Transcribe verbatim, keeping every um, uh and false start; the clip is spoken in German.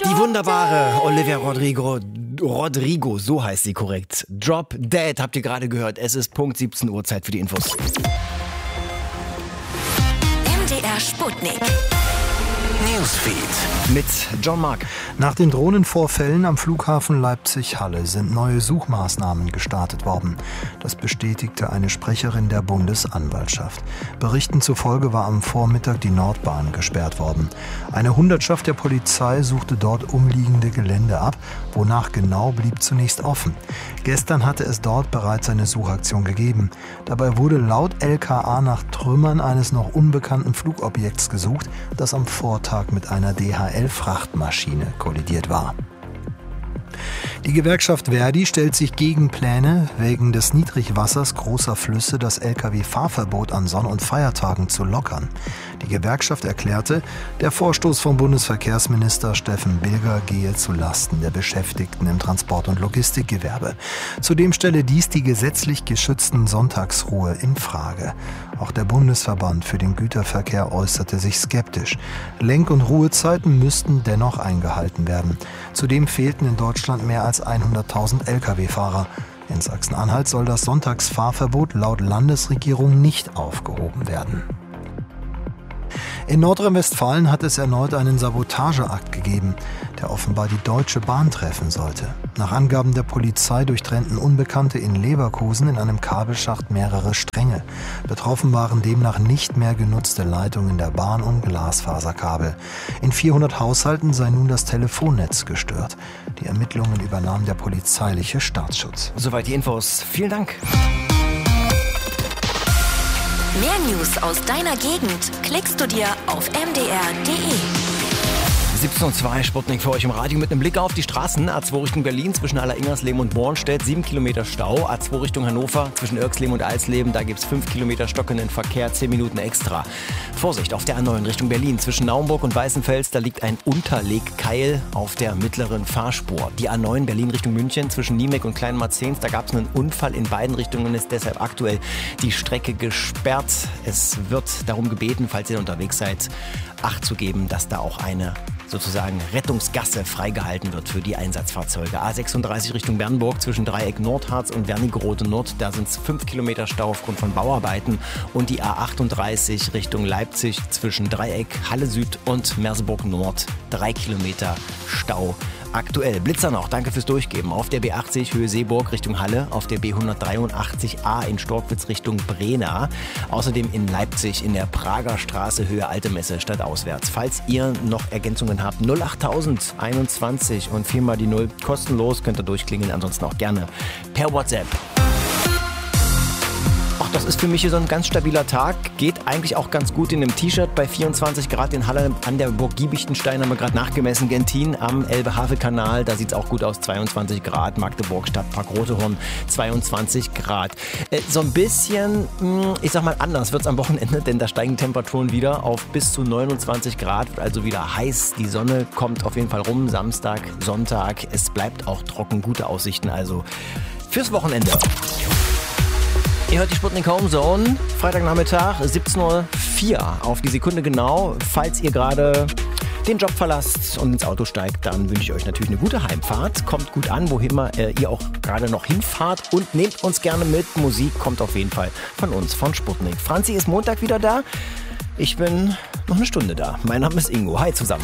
Die wunderbare Olivia Rodrigo, Rodrigo, so heißt sie korrekt. Drop Dead, habt ihr gerade gehört. Es ist Punkt siebzehn Uhr, Zeit für die Infos. M D R Sputnik. Newsfeed. Mit John Mark. Nach den Drohnenvorfällen am Flughafen Leipzig-Halle sind neue Suchmaßnahmen gestartet worden. Das bestätigte eine Sprecherin der Bundesanwaltschaft. Berichten zufolge war am Vormittag die Nordbahn gesperrt worden. Eine Hundertschaft der Polizei suchte dort umliegende Gelände ab, wonach genau blieb zunächst offen. Gestern hatte es dort bereits eine Suchaktion gegeben. Dabei wurde laut L K A nach Trümmern eines noch unbekannten Flugobjekts gesucht, das am Vortag mit einer D H L-Frachtmaschine kollidiert war. Die Gewerkschaft Verdi stellt sich gegen Pläne, wegen des Niedrigwassers großer Flüsse das L K W-Fahrverbot an Sonn- und Feiertagen zu lockern. Die Gewerkschaft erklärte, der Vorstoß vom Bundesverkehrsminister Steffen Bilger gehe zu Lasten der Beschäftigten im Transport- und Logistikgewerbe. Zudem stelle dies die gesetzlich geschützten Sonntagsruhe in Frage. Auch der Bundesverband für den Güterverkehr äußerte sich skeptisch. Lenk- und Ruhezeiten müssten dennoch eingehalten werden. Zudem fehlten in Deutschland mehr als hunderttausend L K W-Fahrer. In Sachsen-Anhalt soll das Sonntagsfahrverbot laut Landesregierung nicht aufgehoben werden. In Nordrhein-Westfalen hat es erneut einen Sabotageakt gegeben, der offenbar die Deutsche Bahn treffen sollte. Nach Angaben der Polizei durchtrennten Unbekannte in Leverkusen in einem Kabelschacht mehrere Stränge. Betroffen waren demnach nicht mehr genutzte Leitungen der Bahn und Glasfaserkabel. In vierhundert Haushalten sei nun das Telefonnetz gestört. Die Ermittlungen übernahm der polizeiliche Staatsschutz. Soweit die Infos. Vielen Dank. Mehr News aus deiner Gegend klickst du dir auf m d r punkt d e. siebzehn Uhr zwei, Sputnik für euch im Radio mit einem Blick auf die Straßen. A zwei Richtung Berlin zwischen Allersingersleben und Bornstedt, sieben Kilometer Stau. A zwei Richtung Hannover zwischen Irxleben und Alsleben, da gibt es fünf Kilometer stockenden Verkehr, zehn Minuten extra. Vorsicht auf der A neun Richtung Berlin zwischen Naumburg und Weißenfels, da liegt ein Unterlegkeil auf der mittleren Fahrspur. Die A neun Berlin Richtung München zwischen Niemek und Kleinmarzens, da gab es einen Unfall in beiden Richtungen, ist deshalb aktuell die Strecke gesperrt. Es wird darum gebeten, falls ihr unterwegs seid, Acht zu geben, dass da auch eine sozusagen Rettungsgasse freigehalten wird für die Einsatzfahrzeuge. A sechsunddreißig Richtung Bernburg zwischen Dreieck Nordharz und Wernigerode Nord, da sind es fünf Kilometer Stau aufgrund von Bauarbeiten. Und die A achtunddreißig Richtung Leipzig zwischen Dreieck Halle Süd und Merseburg Nord, drei Kilometer Stau. Aktuell. Blitzer noch, danke fürs Durchgeben. Auf der B achtzig Höhe Seeburg Richtung Halle, auf der B hundertdreiundachtzig A in Storkwitz Richtung Brena. Außerdem in Leipzig in der Prager Straße Höhe Alte Messe stadtauswärts. Falls ihr noch Ergänzungen habt, null achttausend einundzwanzig und viermal die Null kostenlos, könnt ihr durchklingeln, ansonsten auch gerne per WhatsApp. Ach, das ist für mich hier so ein ganz stabiler Tag. Geht eigentlich auch ganz gut in einem T-Shirt bei vierundzwanzig Grad in Halle an der Burg Giebichenstein, haben wir gerade nachgemessen. Gentin am Elbe-Havel-Kanal, da sieht es auch gut aus, zweiundzwanzig Grad. Magdeburg, Stadtpark Rotehorn, zweiundzwanzig Grad. Äh, so ein bisschen, mh, ich sag mal anders wird es am Wochenende, denn da steigen Temperaturen wieder auf bis zu neunundzwanzig Grad, wird also wieder heiß. Die Sonne kommt auf jeden Fall rum, Samstag, Sonntag. Es bleibt auch trocken, gute Aussichten also fürs Wochenende. Ihr hört die Sputnik Home Zone, Freitagnachmittag, siebzehn Uhr vier auf die Sekunde genau. Falls ihr gerade den Job verlasst und ins Auto steigt, dann wünsche ich euch natürlich eine gute Heimfahrt. Kommt gut an, wohin äh, ihr auch gerade noch hinfahrt und nehmt uns gerne mit. Musik kommt auf jeden Fall von uns, von Sputnik. Franzi ist Montag wieder da. Ich bin noch eine Stunde da. Mein Name ist Ingo. Hi zusammen.